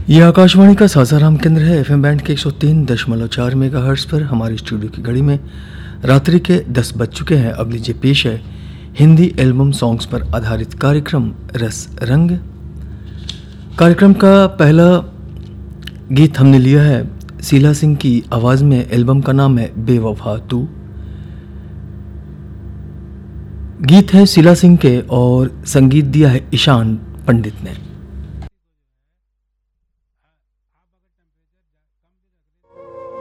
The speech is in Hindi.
ये आकाशवाणी का सासाराम केंद्र है। एफएम बैंड के 103.4 मेगाहर्ट्ज़ पर हमारी स्टूडियो की घड़ी में रात्रि के 10 बज चुके हैं। अब लीजिए पेश है हिंदी एल्बम सॉन्ग्स पर आधारित कार्यक्रम रस रंग। कार्यक्रम का पहला गीत हमने लिया है शीला सिंह की आवाज़ में। एल्बम का नाम है बेवफा तू। गीत है शीला सिंह के और संगीत दिया है ईशान पंडित ने।